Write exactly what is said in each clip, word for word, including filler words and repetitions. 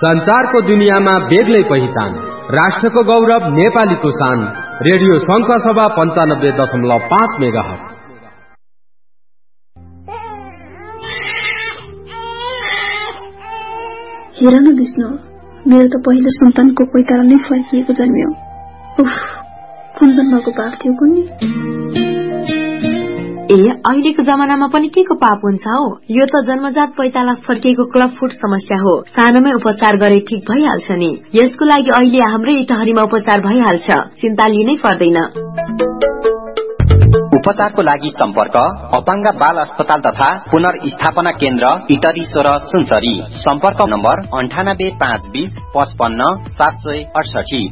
संचारको दुनियाँमा बेग्लै पहिचान, राष्ट्रको गौरव नेपालीको शान। रेडियो संघ सभा पञ्चानब्बे दशमलव पाँच मेगाहर्ज। हेर न विष्णु, मेरो त पहिलो सन्तानको पैताला नै फर्किएको जन्मियो। उफ, कुन जन्मको पाप थियो कुन्नी। ए अहिलेको जमानामा पनि के को पाप हुन्छ हो? यो त जन्मजात पैताला फर्किएको क्लब फुट समस्या हो। सानोमै उपचार गरे ठीक भइहाल्छ नि। यसको लागि अहिले हाम्रै इटहरीमा उपचार भइहाल्छ, चिन्ता लिनै पर्दैन। उपचारको लागि सम्पर्क अपाङ्ग बाल अस्पताल तथा पुनर्स्थापना केन्द्र इटरी सोह्र सुनसरी। सम्पर्क नम्बर अन्ठानब्बे पाँच बीस पचपन्न सात सय अडसठी।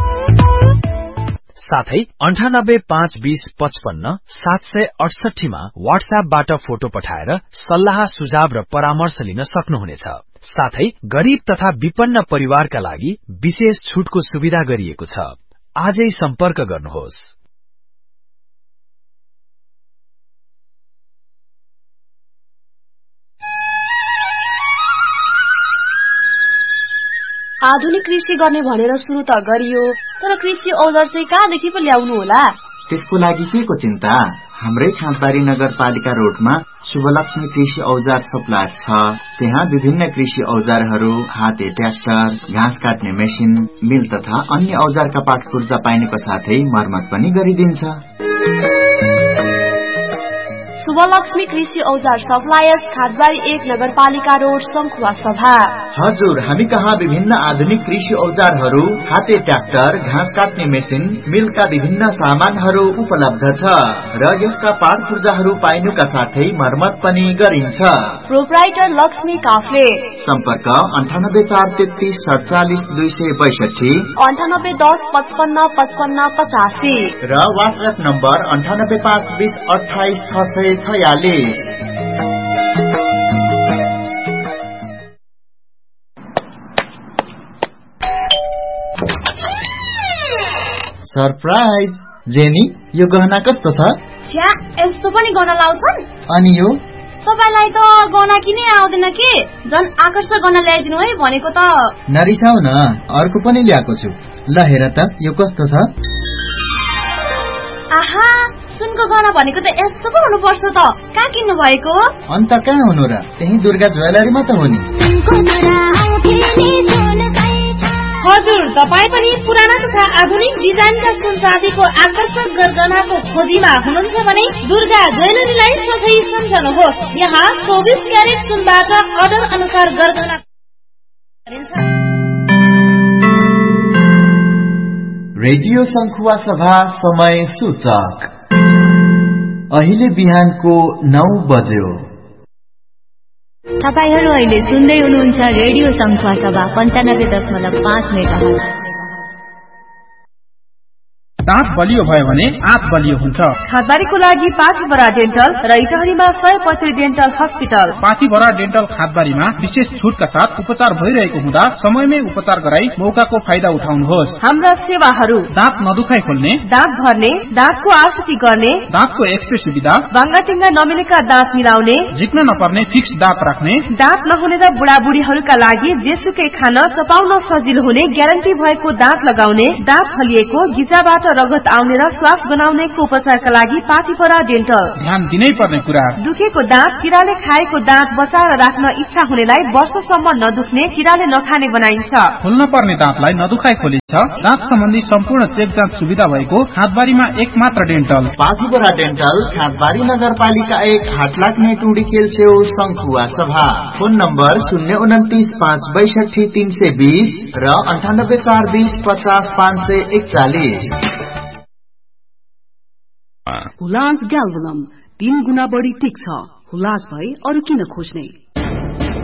साथै अन्ठानब्बे पाँच बीस पचपन्न सात सय अडसठीमा वाट्सएपबाट फोटो पठाएर सल्लाह सुझाव र परामर्श लिन सक्नुहुनेछ। साथै गरीब तथा विपन्न परिवारका लागि विशेष छुटको सुविधा गरिएको छ। आजै सम्पर्क गर्नुहोस्। आधुनिक कृषि गर्ने भनेर सुरु त गरियो, तर कृषि औजार चाहिँ कहाँदेखि पो ल्याउनु होला? त्यसको लागि के को चिन्ता? हाम्रै खाँदबारी नगरपालिका रोडमा शुभलक्ष्मी कृषि औजार सप्लायर छ। त्यहाँ विभिन्न कृषि औजारहरू, हाते ट्र्याक्टर, घाँस काट्ने मेसिन, मिल तथा अन्य औजारका पाठ पूर्जा पाइनेको साथै मर्मत पनि गरिदिन्छ। शुभलक्ष्मी कृषि औजार सप्लायर्स, खादबारी एक नगरपालिका रोड, सङ्खुवा सभा। हजुर, हामी कहाँ विभिन्न आधुनिक कृषि औजारहरू, हाते ट्र्याक्टर, घाँस काट्ने मेसिन, मिलका विभिन्न सामानहरू उपलब्ध छ र यसका पाठ पूर्जाहरू पाइनुका साथै मर्मत पनि गरिन्छ। प्रोप्राइटर लक्ष्मी काफ्ले। सम्पर्क अन्ठानब्बे चार तेत्तीस सडचालिस दुई सय बैसठी, अन्ठानब्बे दस पचपन्न पचपन्न पचासी र वाट्सएप नम्बर अन्ठानब्बे पाँच बीस अठाइस छ सय छयालिस। सरप्राइज! जेनी, यो गहना कस्तो छ? छ्या, यस्तो पनि गहना लाउँछन्? अनि यो? तपाईलाई त गहना किनै आउँदैन के? झन् आकर्षक गहना ल्याइदिनु है भनेको त। नरिसाउ न, अर्को पनि ल्याएको छु। ल हेर त, यो कस्तो छ? आहा, सुनको गहना भनेको त यस्तो पो हुनुपर्छ त। कहाँ किन्नु भएको? अन्त कहाँ हुनु र, त्यही दुर्गा ज्वेलरीमा त हो नि। हजुर, तपाईँ पनि पुराना तथा आधुनिक डिजाइनका सुन चाँदीको आकर्षक गरगहनाको खोजीमा हुनुहुन्छ भने दुर्गा ज्वेलरीलाई सधैँ सम्झनुहोस्। यहाँ चौबिस क्यारेट सुनबाट अर्डर अनुसार गरगहना गरिन्छ। रेडियो सङ्खुवा सभा समय सूचक अहिले बिहानको नौ बज्यो। तपाईहरु अहिले सुन्दै हुनुहुन्छ रेडियो सङ्खुवा सभा पञ्चानब्बे दशमलव पाँच मेगाहर्ज। दाँत बलियो भयो भने आँत बलियो हुन्छ। खादबारीको लागि पाथीभरा डेन्टल र इटहरीमा सय पैँसठी डेन्टल हस्पिटल। पाथीभरा डेन्टल खादबारीमा विशेष छुटका साथ उपचार भइरहेको हुँदा समयमै उपचार गराई मौकाको फाइदा उठाउनुहोस्। हाम्रा सेवाहरू: दाँत नदुखाइ खोल्ने, दाँत भर्ने, दाँतको आकृति गर्ने, दाँतको एक्सरे सुविधा, बाङ्गाटिङ्गा नमिलेका दाँत मिलाउने, झिक्न नपर्ने फिक्स दाँत राख्ने, दाँत नहुने र बुढाबुढीहरूका लागि जेसुकै खान चपाउन सजिलो हुने ग्यारेन्टी भएको दाँत लगाउने, दाँत फलिएको, गिजाबाट रगत आउने र श्वास गनाउनेको उपचारका लागि पाथीभरा डेन्टल। ध्यान दिनै पर्ने कुरा: दुखेको दाँत, किराले खाएको दाँत बचाएर राख्न इच्छा हुनेलाई वर्षसम्म नदुख्ने, किराले नखाने बनाइन्छ। खोल्न पर्ने दाँतलाई नदुखाइ खोलिन्छ। दाँत सम्बन्धी सम्पूर्ण चेक जाँच सुविधा भएको खादबारीमा एक मात्र डेन्टल। पाथीभरा डेन्टल, खादबारी नगरपालिका एक, हाट लाग्ने टुडी खेल छेउ, सङ्खुवा सभा। फोन नम्बर शून्य उन्तिस पाँच बैसठी तीन सय बीस र अन्ठानब्बे चार बीस पचास पाँच सय एकचालिस। हुलास ग्याल्भनम तीन गुणा बढी टिक्छ। हुलास भए अरू किन खोज्ने?